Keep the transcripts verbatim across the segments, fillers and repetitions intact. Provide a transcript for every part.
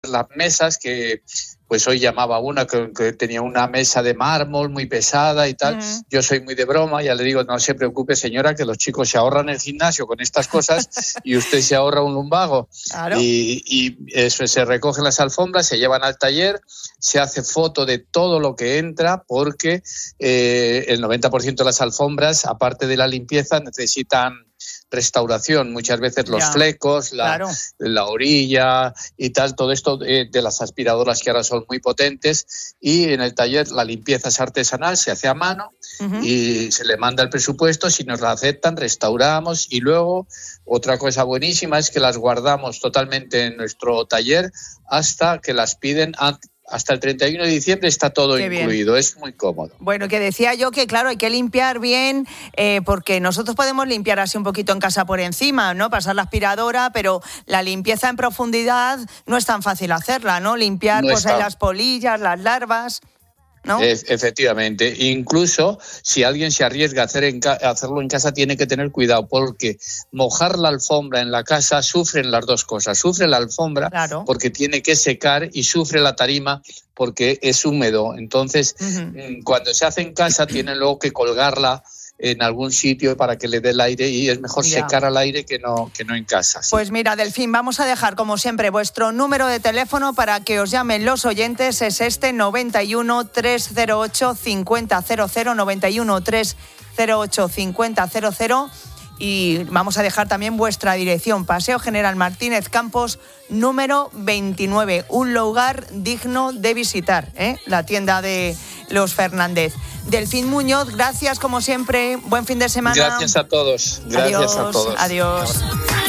las mesas, que pues hoy llamaba una que, que tenía una mesa de mármol muy pesada y tal. Uh-huh. Yo soy muy de broma, ya le digo, no se preocupe, señora, que los chicos se ahorran el gimnasio con estas cosas y usted se ahorra un lumbago. Claro. Y, y eso, se recogen las alfombras, se llevan al taller, se hace foto de todo lo que entra, porque eh, el noventa por ciento de las alfombras, aparte de la limpieza, necesitan restauración, muchas veces los ya, flecos, la, claro. la orilla y tal, todo esto de, de las aspiradoras que ahora son muy potentes, y en el taller la limpieza es artesanal, se hace a mano, uh-huh. y se le manda el presupuesto, si nos la aceptan, restauramos, y luego otra cosa buenísima es que las guardamos totalmente en nuestro taller hasta que las piden antes. Hasta el treinta y uno de diciembre está todo Qué incluido, bien. Es muy cómodo. Bueno, que decía yo que, claro, hay que limpiar bien, eh, porque nosotros podemos limpiar así un poquito en casa por encima, ¿no? Pasar la aspiradora, pero la limpieza en profundidad no es tan fácil hacerla, ¿no? Limpiar no pues ahí las polillas, las larvas, ¿no? E- efectivamente. Incluso si alguien se arriesga a, hacer en ca- a hacerlo en casa, tiene que tener cuidado, porque mojar la alfombra en la casa sufren las dos cosas. Sufre la alfombra, claro. porque tiene que secar, y sufre la tarima porque es húmedo. Entonces, uh-huh. cuando se hace en casa, tienen luego que colgarla en algún sitio para que le dé el aire, y es mejor ya. secar al aire que no, que no en casa. ¿Sí? Pues mira, Delfín, vamos a dejar como siempre vuestro número de teléfono para que os llamen los oyentes. Es este noventa y uno, trescientos ocho, cincuenta cero cero, noventa y uno, trescientos ocho, cincuenta cero cero. Y vamos a dejar también vuestra dirección: Paseo General Martínez Campos, número veintinueve, un lugar digno de visitar, ¿eh? La tienda de los Fernández. Delfín Muñoz, gracias como siempre, buen fin de semana. Gracias a todos, gracias adiós, a todos. Adiós.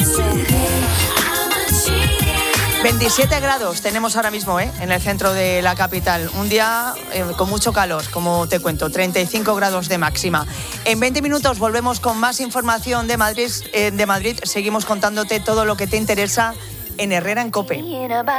veintisiete grados tenemos ahora mismo, ¿eh? En el centro de la capital. Un día eh, con mucho calor, como te cuento, treinta y cinco grados de máxima. En veinte minutos volvemos con más información de Madrid. Eh, de Madrid. Seguimos contándote todo lo que te interesa en Herrera en COPE.